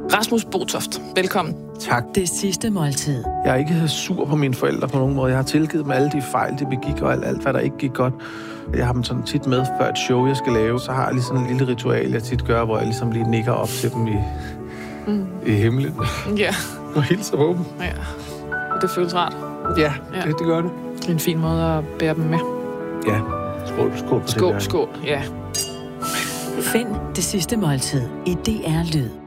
Rasmus Botoft, velkommen. Tak. Det sidste måltid. Jeg er ikke sur på mine forældre på nogen måde. Jeg har tilgivet dem alle de fejl, de begik, og alt hvad der ikke gik godt. Jeg har dem sådan tit med før et show, jeg skal lave. Så har jeg lige sådan en lille ritual, jeg tit gør, hvor jeg ligesom lige nikker op til dem i himlen. Ja. Og hilser på dem. Ja. Det føles rart. Ja, det gør det. Det er en fin måde at bære dem med. Ja. Skål på det. Skål, ja. Find Det sidste måltid i DR Lyd.